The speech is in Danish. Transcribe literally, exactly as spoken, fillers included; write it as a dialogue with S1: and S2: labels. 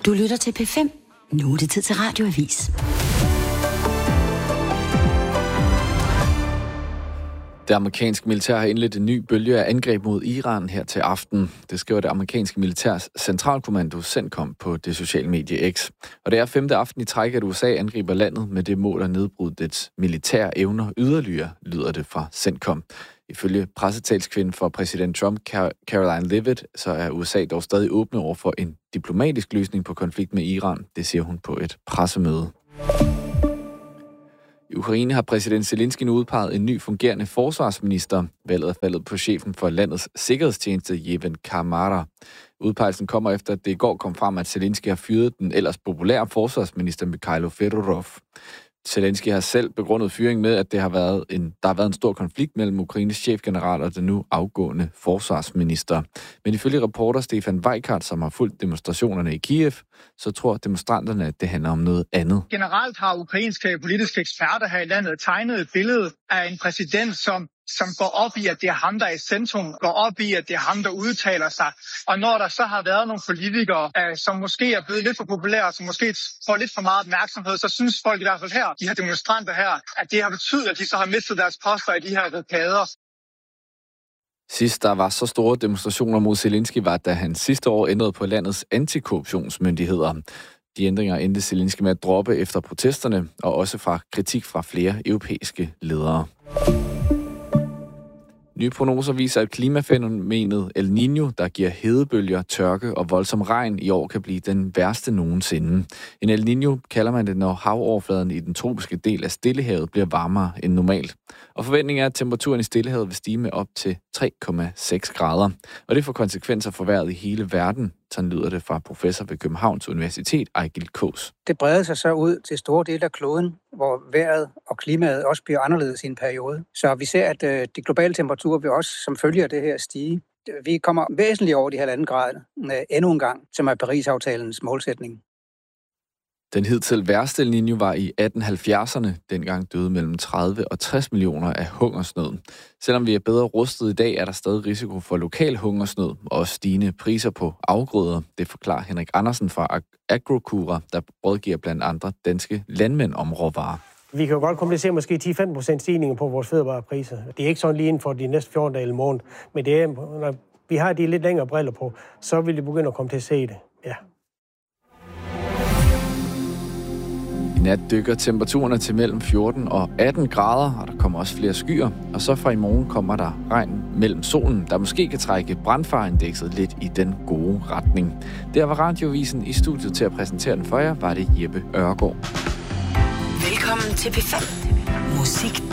S1: Du lytter til P fem. Nu er det tid til Radioavis.
S2: Det amerikanske militær har indledt en ny bølge af angreb mod Iran her til aften. Det skriver det amerikanske militærs centralkommando CENTCOM på det sociale medie X. Og det er femte aften i træk, at U S A angriber landet med det mål at nedbryde dets militære evner yderligere, lyder det fra CENTCOM. Ifølge pressetalskvinden for præsident Trump, Caroline Leavitt, så er U S A dog stadig åbne over for en diplomatisk løsning på konflikt med Iran. Det siger hun på et pressemøde. I Ukraine har præsident Zelensky nu udpeget en ny fungerende forsvarsminister. Valget er faldet på chefen for landets sikkerhedstjeneste, Yevhen Kamara. Udpegelsen kommer efter, at det i går kom frem, at Zelensky har fyret den ellers populære forsvarsminister Mikhailo Fedorov. Zelensky har selv begrundet fyringen med, at det har været en, der har været en stor konflikt mellem Ukraines chefgeneral og den nu afgående forsvarsminister. Men ifølge reporter Stefan Weikart, som har fulgt demonstrationerne i Kiev, så tror demonstranterne, at det handler om noget andet.
S3: Generelt har ukrainske politiske eksperter her i landet tegnet et billede af en præsident, som som går op i, at det er ham, der er i centrum, går op i, at det er ham, der udtaler sig. Og når der så har været nogle politikere, øh, som måske er blevet lidt for populære, som måske får lidt for meget opmærksomhed, så synes folk i hvert fald her, de her demonstranter her, at det har betydet, at de så har mistet deres poster i de her rekader.
S2: Sidst der var så store demonstrationer mod Zelensky, var da han sidste år ændrede på landets antikorruptionsmyndigheder. De ændringer endte Zelensky med at droppe efter protesterne, og også fra kritik fra flere europæiske ledere. Nye prognoser viser, at klimafænomenet El Niño, der giver hedebølger, tørke og voldsom regn i år, kan blive den værste nogensinde. En El Niño kalder man det, når havoverfladen i den tropiske del af Stillehavet bliver varmere end normalt. Og forventningen er, at temperaturen i Stillehavet vil stige med op til tre komma seks grader. Og det får konsekvenser for vejret i hele verden. Sådan lyder det fra professor ved Københavns Universitet, Ejgil Kås.
S4: Det breder sig så ud til store dele af kloden, hvor vejret og klimaet også bliver anderledes i en periode. Så vi ser, at øh, de globale temperaturer vil også som følge af det her stige. Vi kommer væsentligt over de halvanden grad øh, endnu en gang, som er Paris-aftalens målsætning.
S2: Den hidtil værste El Niño var i atten halvfjerdserne. Dengang døde mellem tredive og tres millioner af hungersnød. Selvom vi er bedre rustet i dag, er der stadig risiko for lokal hungersnød og stigende priser på afgrøder. Det forklarer Henrik Andersen fra Agrocura, der rådgiver blandt andre danske landmænd om råvarer.
S5: Vi kan jo godt komme til at se måske ti til femten procent stigninger på vores fødevarepriser. Det er ikke sådan lige inden for de næste fjorten dage eller måned, men det er, når vi har de lidt længere briller på, så vil vi begynde at komme til at se det. Ja.
S2: I nat dykker temperaturerne til mellem fjorten og atten grader, og der kommer også flere skyer. Og så fra i morgen kommer der regn mellem solen, der måske kan trække brandfareindekset lidt i den gode retning. Der var Radioavisen i studiet til at præsentere den for jer, var det Jeppe Ørgaard.
S1: Velkommen til P fem. Musik